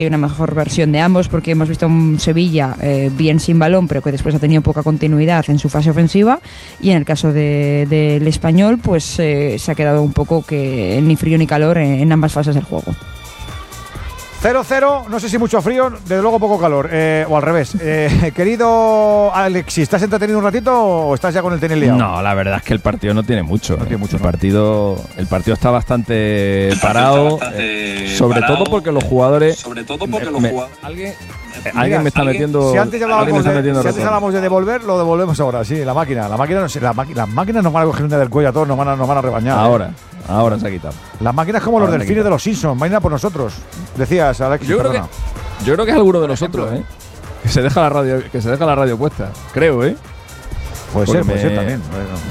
hay una mejor versión de ambos, porque hemos visto un Sevilla bien sin balón, pero que después ha tenido poca continuidad en su fase ofensiva, y en el caso del Español pues se ha quedado un poco que ni frío ni calor en ambas fases del juego. 0-0, no sé si mucho frío, desde luego poco calor, o al revés. Querido Alexis, ¿estás entretenido un ratito o estás ya con el tenis liado? No, la verdad es que el partido no tiene mucho. No tiene mucho, el partido está bastante parado, sobre todo porque los jugadores. Alguien me está metiendo. Si antes hablábamos de devolver, lo devolvemos ahora, sí, las máquinas nos van a coger una del cuello a todos, nos van a rebañar. Ahora se ha quitado. Las máquinas como los delfines de los Simpsons, máquina por nosotros. Decías, Alexis. Yo creo que es alguno de nosotros, que se deja la radio puesta, creo, Puede ser también.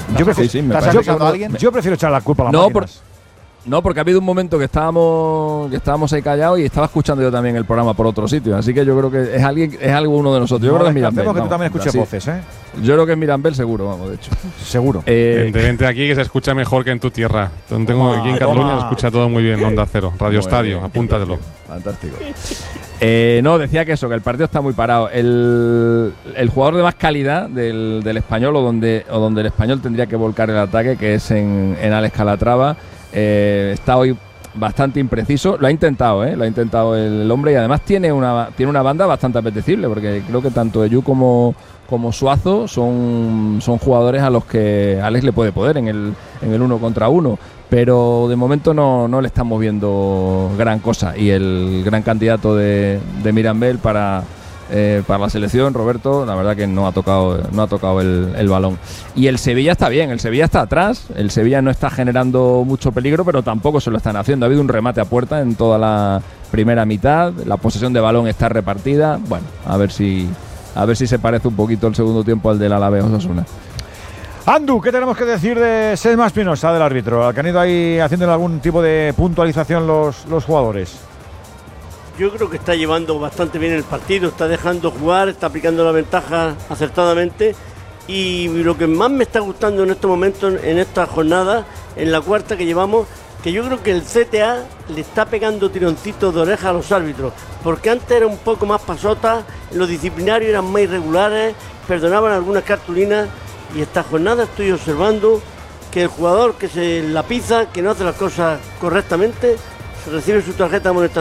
Yo prefiero echar la culpa a las máquinas. No, porque ha habido un momento que estábamos ahí callados y estaba escuchando yo también el programa por otro sitio, así que yo creo que es uno de nosotros. Yo creo que es Mirambel. Que tú también escuches voces, Yo creo que es Mirambel seguro, vamos, de hecho. Seguro. Evidentemente aquí que se escucha mejor que en tu tierra. Tengo aquí en Cataluña se escucha todo muy bien, Onda Cero, Radio Estadio, apúntatelo. Fantástico. No, decía que el partido está muy parado. El jugador de más calidad del Español, o donde el Español tendría que volcar el ataque, que es en Alex Calatrava, está hoy bastante impreciso. Lo ha intentado el hombre, y además tiene una banda bastante apetecible, porque creo que tanto Eyu como Suazo son jugadores a los que Alex le puede poder en el 1 contra 1, pero de momento no le estamos viendo gran cosa, y el gran candidato de Mirambel para la selección, Roberto, la verdad que no ha tocado el balón. Y el Sevilla está bien, el Sevilla está atrás, el Sevilla no está generando mucho peligro, pero tampoco se lo están haciendo. Ha habido un remate a puerta en toda la primera mitad, la posesión de balón está repartida. Bueno, a ver si se parece un poquito el segundo tiempo al del Alavés Osasuna. Andu, ¿qué tenemos que decir de Sesma Espinosa, del árbitro? ¿Que han ido ahí haciendo algún tipo de puntualización los jugadores? Yo creo que está llevando bastante bien el partido, está dejando jugar, está aplicando la ventaja acertadamente, y lo que más me está gustando en estos momentos, en esta jornada, en la cuarta que llevamos, que yo creo que el CTA le está pegando tironcitos de oreja a los árbitros, porque antes era un poco más pasota, los disciplinarios eran más irregulares, perdonaban algunas cartulinas, y esta jornada estoy observando que el jugador que se la pisa, que no hace las cosas correctamente, se recibe su tarjeta de amonestación